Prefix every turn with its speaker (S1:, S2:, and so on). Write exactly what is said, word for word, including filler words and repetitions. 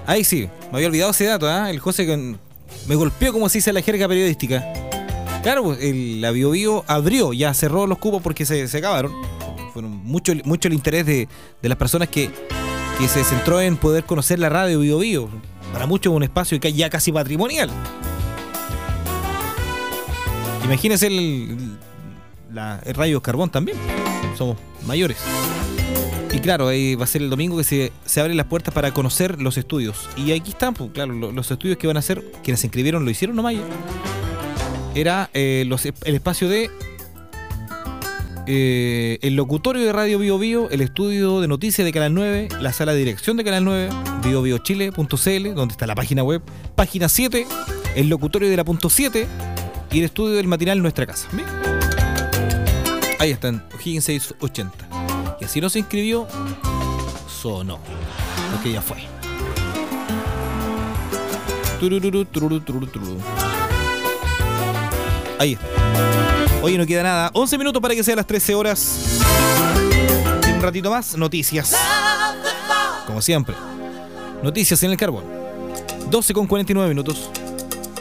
S1: Ahí sí, me había olvidado ese dato, ¿eh? El José con... me golpeó, como se dice en la jerga periodística. Claro, pues, el, la Bio Bio abrió, ya cerró los cupos porque se, se acabaron. Fueron mucho, mucho el interés de, de las personas que, que se centró en poder conocer la radio Bio Bio. Para muchos es un espacio que ya casi patrimonial. Imagínense el, la, el Radio Carbón también. Somos mayores. Y claro, ahí va a ser el domingo que se, se abren las puertas para conocer los estudios. Y aquí están, pues, claro, los, los estudios que van a hacer, quienes se inscribieron lo hicieron nomás. Era eh, los, el espacio de eh, el locutorio de Radio Bio Bio, el estudio de noticias de Canal nueve, la sala de dirección de Canal nueve, bio bio chile punto c l, donde está la página web, página siete, el locutorio de la punto siete y el estudio del matinal Nuestra Casa. ¿Bien? Ahí están, O'Higgins seiscientos ochenta. Y así no se inscribió, sonó, porque ya fue. Turururu, tururu, tururu, tururu. Ahí está. Oye, no queda nada. once minutos para que sean las trece horas. Y un ratito más, noticias. Como siempre. Noticias en el Carbón. doce con cuarenta y nueve minutos.